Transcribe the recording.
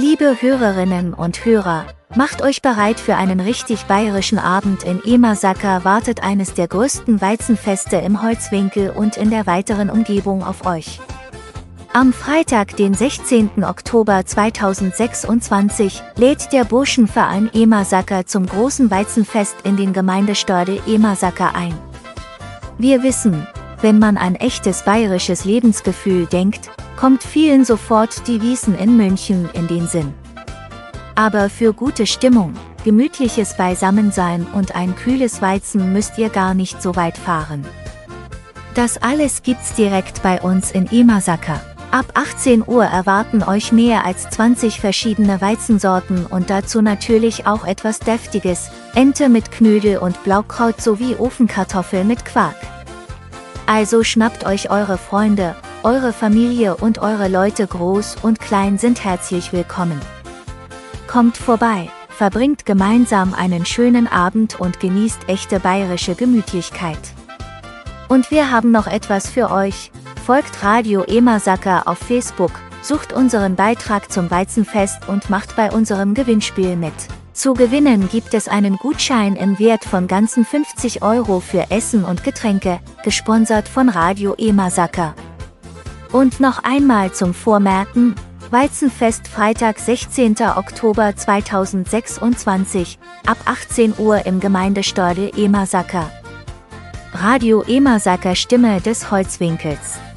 Liebe Hörerinnen und Hörer, macht euch bereit für einen richtig bayerischen Abend. In Emersacker wartet eines der größten Weizenfeste im Holzwinkel und in der weiteren Umgebung auf euch. Am Freitag, den 16. Oktober 2026, lädt der Burschenverein Emersacker zum großen Weizenfest in den Gemeindestorde Emersacker ein. Wir wissen, wenn man an echtes bayerisches Lebensgefühl denkt, kommt vielen sofort die Wiesn in München in den Sinn. Aber für gute Stimmung, gemütliches Beisammensein und ein kühles Weizen müsst ihr gar nicht so weit fahren. Das alles gibt's direkt bei uns in Emersacker. Ab 18 Uhr erwarten euch mehr als 20 verschiedene Weizensorten und dazu natürlich auch etwas Deftiges, Ente mit Knödel und Blaukraut sowie Ofenkartoffel mit Quark. Also schnappt euch eure Freunde, eure Familie und eure Leute, groß und klein sind herzlich willkommen. Kommt vorbei, verbringt gemeinsam einen schönen Abend und genießt echte bayerische Gemütlichkeit. Und wir haben noch etwas für euch. Folgt Radio Emersacker auf Facebook, sucht unseren Beitrag zum Weizenfest und macht bei unserem Gewinnspiel mit. Zu gewinnen gibt es einen Gutschein im Wert von ganzen 50 € für Essen und Getränke, gesponsert von Radio Emersacker. Und noch einmal zum Vormerken: Weizenfest Freitag 16. Oktober 2026, ab 18 Uhr im Gemeindestorde Emersacker. Radio Emersacker, Stimme des Holzwinkels.